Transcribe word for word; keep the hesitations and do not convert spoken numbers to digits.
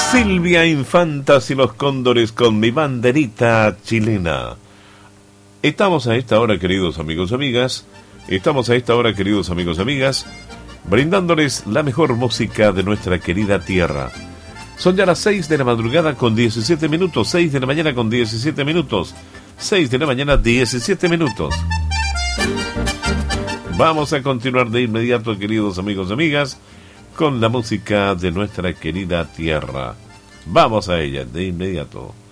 Silvia Infantas y los Cóndores con Mi Banderita Chilena. Estamos a esta hora, queridos amigos y amigas, estamos a esta hora, queridos amigos y amigas, brindándoles la mejor música de nuestra querida tierra. Son ya las seis de la madrugada con diecisiete minutos, seis de la mañana con diecisiete minutos, seis de la mañana diecisiete minutos. Vamos a continuar de inmediato, queridos amigos y amigas, con la música de nuestra querida tierra. Vamos a ella de inmediato.